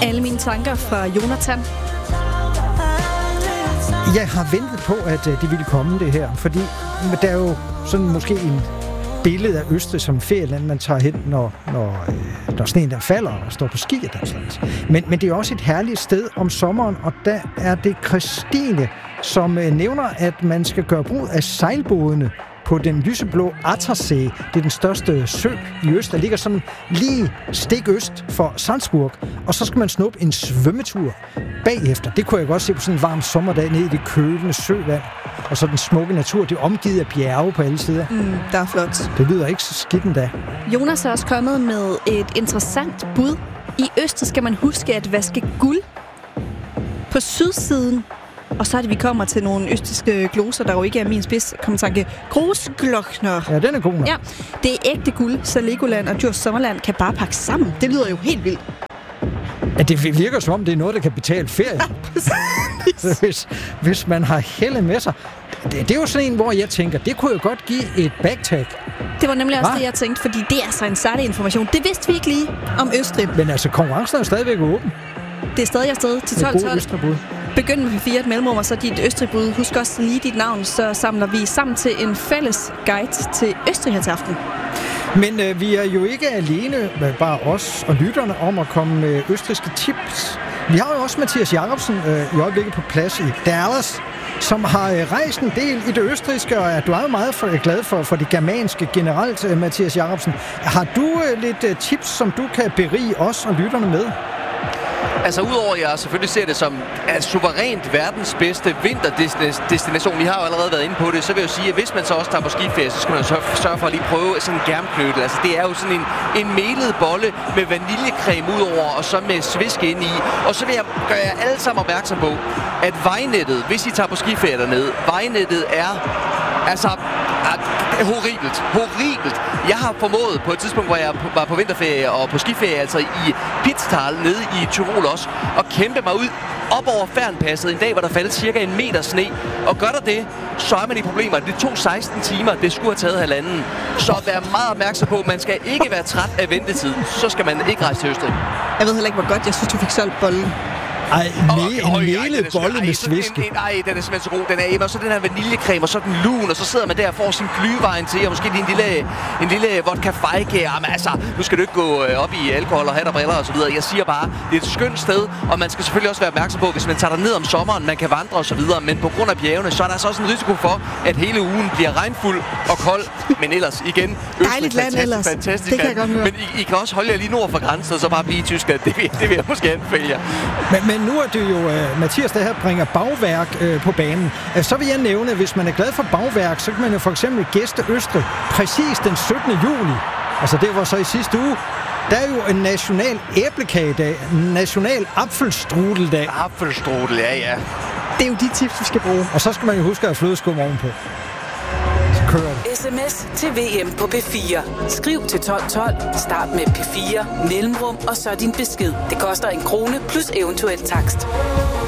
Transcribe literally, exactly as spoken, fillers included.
Alle mine tanker fra Jonathan. Jeg har ventet på, at det ville komme det her, fordi der er jo sådan måske en billede af Østrig som ferieland, man tager hen, når, når, øh, når sneen der falder og står på ski og den slags. Men, men det er også et herligt sted om sommeren, og der er det Christine, som øh, nævner, at man skal gøre brug af sejlbådene på den lyseblå Attersee. Det er den største sø i øst, der ligger sådan lige stik øst for Salzburg. Og så skal man snuppe en svømmetur bagefter. Det kunne jeg godt se på sådan en varm sommerdag nede i det kølende søvand. Og så den smukke natur, det er omgivet af bjerge på alle sider. Mm, der er flot. Det lyder ikke så skidt endda. Jonas er også kommet med et interessant bud. I Østrig skal man huske at vaske guld på sydsiden. Og så er det, vi kommer til nogle østrigske gloser, der jo ikke er min spids kommentanke. Großglockner. Ja, den er god nok. Ja, det er ægte guld, så Legoland og Djurs Sommerland kan bare pakke sammen. Det lyder jo helt vildt. Ja, det virker som om, det er noget, der kan betale ferie. Ja, hvis, hvis man har helle med sig. Det, det er jo sådan en, hvor jeg tænker, det kunne jo godt give et backtag. Det var nemlig også Hva? det, jeg tænkte, fordi det er så en særlig information. Det vidste vi ikke lige om Østrig. Men altså, konkurrencen er jo stadigvæk åben. Det er stadig afsted til tolv tolv. Begynd med fire et mellemrum, og så dit Østrig-bud. Husk også lige dit navn, så samler vi sammen til en fælles guide til Østrig her til aften. Men øh, vi er jo ikke alene, bare os og lytterne, om at komme med østrigske tips. Vi har jo også Mathias Jacobsen øh, i øjeblikket på plads i Dallas, som har øh, rejst en del i det østrigske, og du er jo meget for, glad for, for det germanske generelt, øh, Mathias Jacobsen. Har du øh, lidt øh, tips, som du kan berige os og lytterne med? Altså udover at jeg selvfølgelig ser det som er suverænt verdens bedste vinterdestination, vi har jo allerede været inde på det, så vil jeg jo sige, at hvis man så også tager på skiferie, så skal man jo sørge for at lige prøve sådan en germknødel. Altså det er jo sådan en, en melet bolle med vaniljecreme udover, og så med svisk ind i. Og så vil jeg gøre jer alle sammen opmærksom på, at vejnettet, hvis I tager på skiferie dernede, vejnettet er altså horribelt, horribelt. Jeg har formået på et tidspunkt, hvor jeg var på vinterferie og på skiferie, altså i Pitztal nede i Tyrol også, at kæmpe mig ud op over Fernpasset en dag, hvor der faldt cirka en meter sne. Og gør der det, så er man i problemer. Det tog seksten timer, det skulle have taget halvanden. Så vær meget opmærksom på, at man skal ikke være træt af ventetid. Så skal man ikke rejse til Østrig. Jeg ved heller ikke, hvor godt jeg synes, du fik solgt bollen. Ej, en melet bolle med sviske. Ej, den er simpelthen så god. Den er og så den her vaniljecreme, og så den lun, og så sidder man der og får sin glühwein til, og måske lige en lille, en lille vodka fejke. Jamen altså, nu skal du ikke gå op i alkohol og hat og briller og så videre. Jeg siger bare, det er et skønt sted, og man skal selvfølgelig også være opmærksom på, hvis man tager ned om sommeren, man kan vandre og så videre, men på grund af bjergene, så er der altså også en risiko for, at hele ugen bliver regnfuld og kold. Men ellers igen, dejligt land ellers. Fantastisk det kan jeg godt høre. Men I, I kan også holde jer lige nord for grænsen, og så bare blive i Tyskland. Det vil, det vil jeg måske anbefale jer. Men, men nu er det jo uh, Mathias, der her bringer bagværk uh, på banen. Uh, så vil jeg nævne, at hvis man er glad for bagværk, så kan man jo for eksempel gæste Østrig præcis den syttende juli. Altså det var så i sidste uge. Der er jo en national æblekagedag, en national apfelstrudeldag. Apfelstrudel, ja, ja. Det er jo de tips, du skal bruge. Og så skal man jo huske at have flødeskum ovenpå. sms til V M på P fire. Skriv til tolv tolv, start med P fire, mellemrum og så din besked. Det koster en krone plus eventuel takst.